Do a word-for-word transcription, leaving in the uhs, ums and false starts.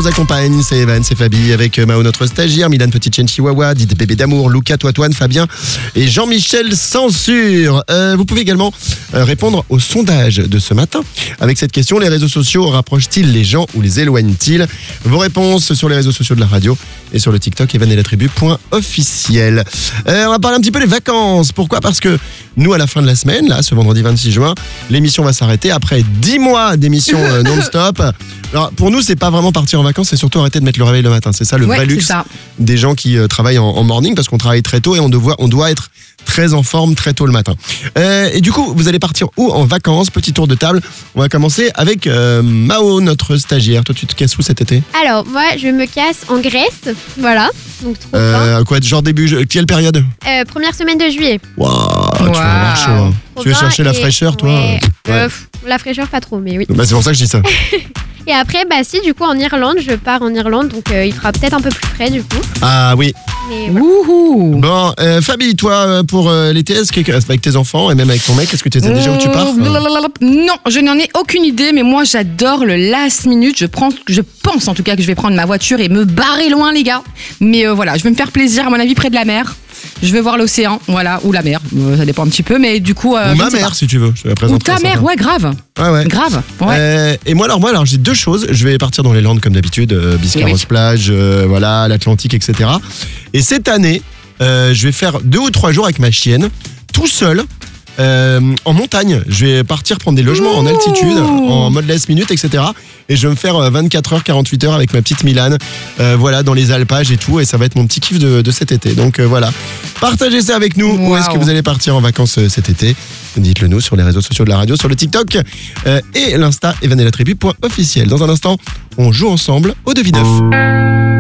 vous accompagne, c'est Evan, c'est Fabi, avec Mao, notre stagiaire, Milan Petitchen Chihuahua, Did Bébé d'amour, Lucas Toitoine, Fabien et Jean-Michel Censure. Euh, vous pouvez également euh, répondre au sondage de ce matin. Avec cette question, les réseaux sociaux rapprochent-ils les gens ou les éloignent-ils? Vos réponses sur les réseaux sociaux de la radio et sur le TikTok evan et la tribu point officiel. Euh, on va parler un petit peu des vacances. Pourquoi? Parce que nous, à la fin de la semaine, là, ce vendredi vingt-six juin, l'émission va s'arrêter après dix mois d'émission euh, non-stop. Alors, pour nous, c'est pas vraiment partir en vacances, c'est surtout arrêter de mettre le réveil le matin. C'est ça le Ouais, vrai c'est luxe ça. des gens qui euh, travaillent en, en morning, parce qu'on travaille très tôt et on doit, on doit être très en forme très tôt le matin. Euh, et du coup, vous allez partir où en vacances? Petit tour de table. On va commencer avec euh, Mao, notre stagiaire. Toi, tu te casses où cet été? Alors, moi, je me casse en Grèce, voilà. Donc, trop bien. euh, Quoi, genre début, ju- quelle période? Euh, première semaine de juillet. Waouh, tu vas avoir chaud, hein. Trop Tu veux bien. chercher la Et- fraîcheur, toi? Ouais. Ouais. Euh, pff, la fraîcheur, pas trop, mais oui. Bah, c'est pour ça que je dis ça. Et après, bah si, du coup, en Irlande, je pars en Irlande, donc euh, il fera peut-être un peu plus frais, du coup. Ah oui. Mais voilà. Wouhou. Bon, euh, Fabi, toi, euh, pour euh, l'été, est-ce que, avec tes enfants et même avec ton mec, est-ce que tu sais déjà où tu pars? Euh, blablabla. Non, je n'en ai aucune idée, mais moi j'adore le last minute. Je, prends, je pense en tout cas que je vais prendre ma voiture et me barrer loin, les gars. Mais euh, voilà, je vais me faire plaisir, à mon avis, près de la mer. Je vais voir l'océan, voilà, ou la mer, euh, ça dépend un petit peu, mais du coup. Euh, Ou je ma ne sais mère, pas. si tu veux. Je te la Ou présenterai, ta ça mère, va. ouais, grave. Ah ouais. Grave, ouais. Euh, et moi alors moi alors j'ai deux choses. Je vais partir dans les Landes comme d'habitude, euh, Biscarrosse Oui, oui. plage, euh, voilà, l'Atlantique, et cetera. Et cette année, euh, je vais faire deux ou trois jours avec ma chienne, tout seul. Euh, en montagne, je vais partir prendre des logements en altitude, en mode last minute, et cetera. Et je vais me faire euh, vingt-quatre heures, quarante-huit heures avec ma petite Milan, euh, voilà, dans les alpages et tout. Et ça va être mon petit kiff de, de cet été. Donc euh, voilà, partagez ça avec nous. Où Wow. est-ce que vous allez partir en vacances euh, cet été? Dites-le nous sur les réseaux sociaux de la radio, sur le TikTok euh, et l'Insta evan et la tribu point officiel. Dans un instant, on joue ensemble au devis d'œuf.